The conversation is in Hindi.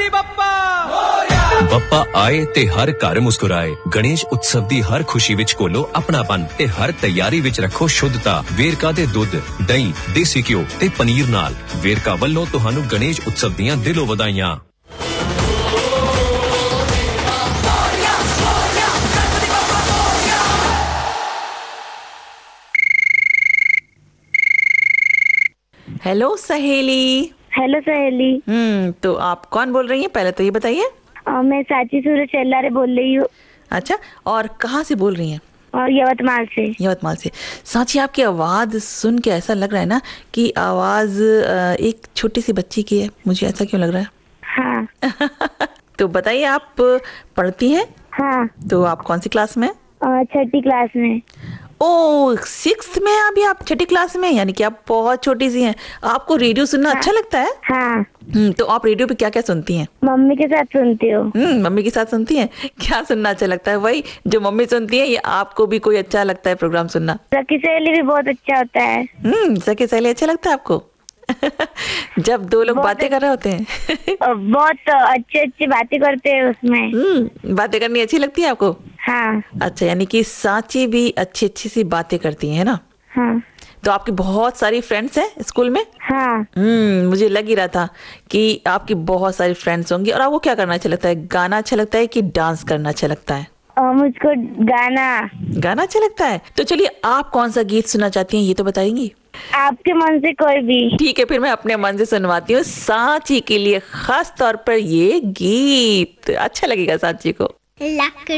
ਬੱਪਾ ਆਏ ਤੇ ਹਰ ਘਰ ਮੁਸਕਰਾਏ ਗਣੇਸ਼ ਉਤਸਵ ਦੀ ਹਰ ਖੁਸ਼ੀ ਵਿੱਚ ਕੋਲੋ ਆਪਣਾਪਨ ਤੇ ਹਰ ਤਿਆਰੀ ਵਿੱਚ ਰੱਖੋ ਸ਼ੁੱਧਤਾ ਵੇਰਕਾ ਦੇ ਦੁੱਧ ਦਹੀਂ ਦੇਸੀ ਘਿਓ ਤੇ ਪਨੀਰ ਨਾਲ ਵੇਰਕਾ ਵੱਲੋਂ ਤੁਹਾਨੂੰ ਗਣੇਸ਼ ਉਤਸਵ ਦੀਆਂ ਦਿਲੋਂ ਵਧਾਈਆਂ। हेलो सहेली। हेलो सहेली। तो आप कौन बोल रही हैं, पहले तो ये बताइए। मैं साची सूरज चेल्लारे बोल रही हूँ। अच्छा, और कहाँ से बोल रही हैं? और यवतमाल से। यवतमाल से। साची, आपकी आवाज सुन के ऐसा लग रहा है ना कि आवाज एक छोटी सी बच्ची की है। मुझे ऐसा क्यों लग रहा है? हाँ। तो बताइए, आप पढ़ती हैं? हाँ। तो आप कौन सी क्लास में? 6ठी क्लास में। ओह, 6th में अभी आप 6ठी क्लास में, यानी कि आप बहुत छोटी सी हैं। आपको रेडियो सुनना अच्छा लगता है? हाँ। तो आप रेडियो पे क्या क्या सुनती हैं? मम्मी के साथ सुनती हूँ। मम्मी के साथ सुनती हैं। क्या सुनना अच्छा लगता है? वही जो मम्मी सुनती है, या आपको भी कोई अच्छा लगता है प्रोग्राम सुनना? सखी सहेली भी बहुत अच्छा होता है। सखी सहेली अच्छा लगता है आपको? जब दो लोग बातें कर रहे होते हैं। बहुत अच्छी अच्छी बातें करते हैं उसमें। बातें करनी अच्छी लगती है आपको? हाँ। अच्छा, यानी कि साची भी अच्छी अच्छी सी बातें करती है ना? हाँ। तो आपकी बहुत सारी फ्रेंड्स हैं स्कूल में? हाँ। मुझे लग ही रहा था कि आपकी बहुत सारी फ्रेंड्स होंगी। और आपको क्या करना अच्छा लगता है? गाना अच्छा लगता है कि डांस करना अच्छा लगता है? मुझको गाना अच्छा लगता है। तो चलिए, आप कौन सा गीत सुनना चाहती हैं, ये तो बताएंगी? आपके मन से कोई भी। ठीक है, फिर मैं अपने मन से सुनवाती हूँ साची के लिए खास तौर पर ये गीत। अच्छा लगेगा साची को।